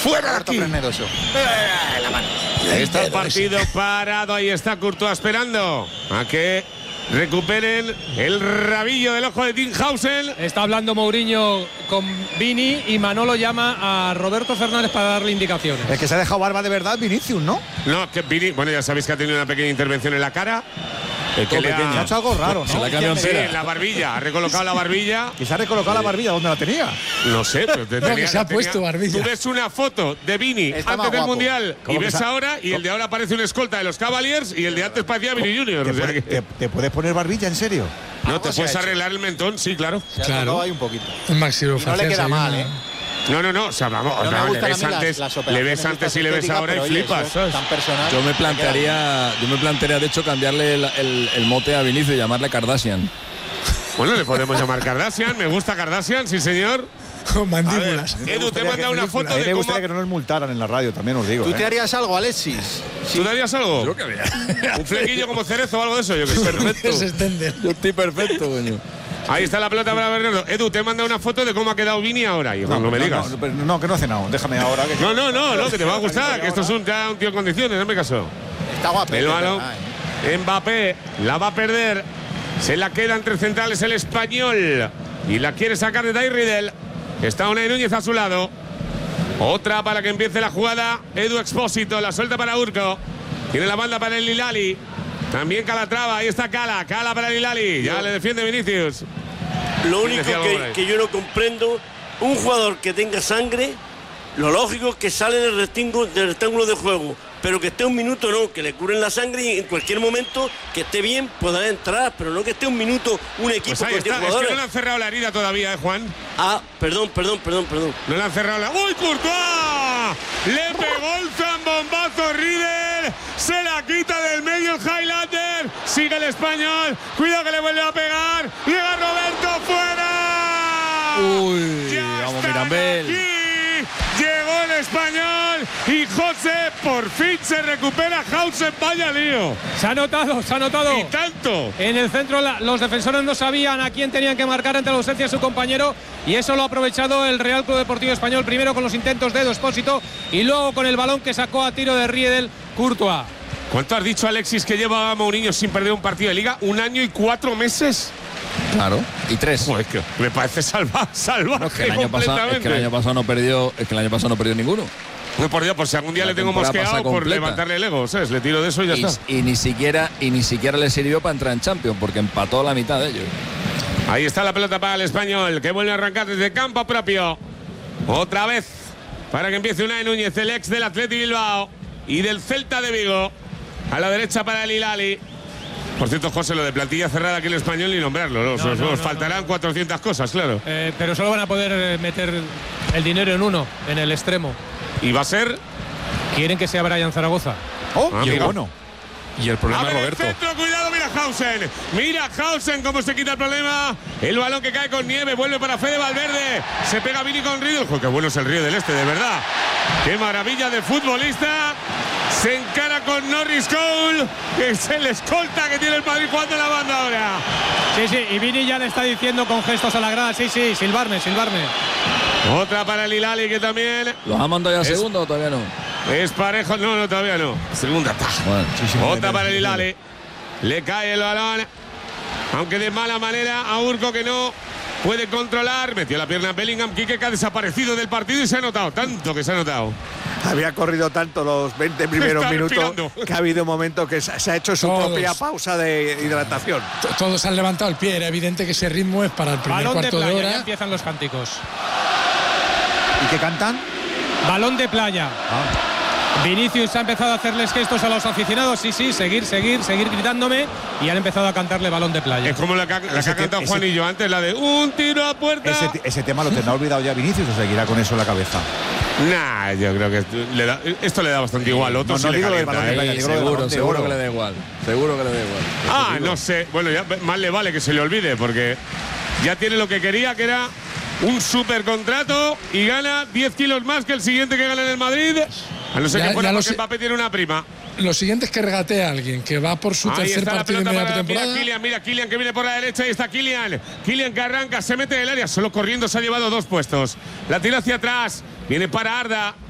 ¡Fuera de aquí! La mano. Está el partido parado. Ahí está Courtois esperando a que recuperen el rabillo del ojo de Tinghausen. Está hablando Mourinho con Vini y Manolo llama a Roberto Fernández para darle indicaciones. El que se ha dejado barba de verdad, Vinicius, ¿no? No, que Vini, bueno, ya sabéis que ha tenido una pequeña intervención en la cara. Que le Ha hecho algo raro, ¿no? Se la ha cambiado Sí, entera. en la barbilla. Ha recolocado la barbilla. Que se ha recolocado la barbilla donde la tenía. No sé, pero que se ha puesto barbilla. Tú ves una foto de Vini Está antes más del guapo. Mundial y ¿Cómo que ves se ha- ahora, y el de ahora parece un escolta de los Cavaliers y el de antes parecía Vini Junior. O sea que- ¿Te puedes poner barbilla, en serio? no, te se ha puedes hecho. arreglar el mentón, sí, claro. Se ha Claro. tocado ahí un poquito. Un maxilofacial. No le queda se mal, llama. No, o sea, vamos, No me le gustan a ves mí antes, las le operaciones ves antes estas y le ves estéticas, ahora y pero, oye, flipas, eso ¿sabes? tan personal. Yo me plantearía de hecho cambiarle el mote a Vinicius y llamarle Kardashian. Bueno, le podemos llamar Kardashian, me gusta Kardashian, sí señor. Con mandíbulas. Edu, te manda una foto A mí de me cómo… gustaría que no nos multaran en la radio, también os digo. ¿Tú te harías algo, Alexis? ¿Tú darías algo? Yo que vea. ¿Un flequillo como Cerezo o algo de eso? Yo que sé. Perfecto. Se extende. Yo estoy perfecto, coño. Ahí está la pelota para Bernardo. Edu, te manda una foto de cómo ha quedado Vini ahora. Y no me digas. No, que no hace nada. Déjame ahora. Que No, que te va a gustar, que esto es ya un tío en condiciones, no me caso. Está guapo. El balón, Mbappé la va a perder. Se la queda entre centrales el español. Y la quiere sacar de Riddle. Está Unai Núñez a su lado. Otra para que empiece la jugada. Edu Expósito, la suelta para Urco. Tiene la banda para el Hilali. También Calatrava, ahí está Cala para el Hilali. Ya le defiende Vinicius. Lo único decía algo por ahí? que yo no comprendo, un jugador que tenga sangre, lo lógico es que sale del rectángulo de juego, pero que esté un minuto no, que le curen la sangre y en cualquier momento que esté bien podrá entrar, pero no que esté un minuto un equipo Pues ahí con 10 está, es que jugadores. no le han cerrado la herida todavía, Juan. Ah, perdón. No le han cerrado la… ¡Uy, Courtois! Le pegó el zambombazo Riddle. Se la quita del medio el Highlander. Sigue el español. Cuidado que le vuelve a pegar. Llega Roberto fuera. Uy, Ya vamos están Mirambel. aquí. Llegó el español y José por fin se recupera. Hausen, vaya lío. Se ha notado. Y tanto. En el centro los defensores no sabían a quién tenían que marcar ante la ausencia de su compañero y eso lo ha aprovechado el Real Club Deportivo Español, primero con los intentos de Edu Expósito y luego con el balón que sacó a tiro de Riedel Courtois. ¿Cuánto has dicho, Alexis, que lleva Mourinho sin perder un partido de liga? 1 año y 4 meses. Claro, y 3. Joder, que me parece salvaje No, es que el año pasado, completamente. no perdió ninguno. No, por Dios, por si algún día La le tengo temporada mosqueado pasa por completa. levantarle el ego, ¿sabes? Le tiro de eso y ya está. Y ni siquiera le sirvió para entrar en Champions, porque empató la mitad de ellos. Ahí está la pelota para el español, que vuelve a arrancar desde campo propio. Otra vez, para que empiece Unai Núñez, el ex del Athletic Bilbao y del Celta de Vigo. A la derecha para el Hilali. Por cierto, José, lo de plantilla cerrada aquí en el español ni nombrarlo, ¿no? Os faltarán 400 cosas, claro. Pero solo van a poder meter el dinero en uno, en el extremo. Y va a ser… Quieren que sea Brian Zaragoza. Ah, qué mira. bueno. Y el problema Abre el centro, cuidado, mira Hausen cómo se quita el problema. El balón que cae con nieve, vuelve para Fede Valverde. Se pega Vini con Riddle. Joder, qué bueno es el Río del Este, de verdad. Qué maravilla de futbolista. Se encara con Norris Cole, que es el escolta que tiene el Madrid jugando en la banda ahora. Sí, y Vini ya le está diciendo con gestos a la grada, sí, silbarme. Otra para el Hilali, que también ¿Los ha mandado ya a segundo o todavía no? es parejo. No, todavía no. Segunda taja. Bueno, Otra para el Hilali. Le cae el balón, aunque de mala manera a Urco, que no puede controlar. Metió la pierna a Bellingham. Quique, que ha desaparecido del partido y se ha notado. Tanto que se ha notado. Había corrido tanto los 20 primeros Está minutos respirando. que ha habido un momento que se ha hecho su Todos. propia pausa de hidratación. Todos han levantado el pie. Era evidente que ese ritmo es para el primer Balón de cuarto de playa, ya hora. empiezan los cánticos. ¿Y qué cantan? Balón de playa. Vinicius ha empezado a hacerles gestos a los aficionados. Sí, seguir gritándome. Y han empezado a cantarle balón de playa. Es como la que ha cantado Juanillo antes, la de un tiro a puerta. Ese tema lo tendrá olvidado ya Vinicius o seguirá con eso en la cabeza. Nah, yo creo que esto le da bastante igual. Otro sí le digo lo del calienta, balón de playa, digo lo del balón de seguro oro. que le da igual. Ah, no sé. Bueno, ya más le vale que se le olvide, porque ya tiene lo que quería, que era un super contrato, y gana 10 kilos más que el siguiente que gana en el Madrid. A no ser Ya- que fuera ya lo porque sé. Mbappé tiene una prima. Lo siguiente es que regatea a alguien que va por su Ahí tercer está la partido en pelota media para… temporada. Mira Kylian que viene por la derecha. Ahí está Kylian que arranca, se mete en el área. Solo corriendo se ha llevado 2 puestos. La tira hacia atrás. Viene para Arda.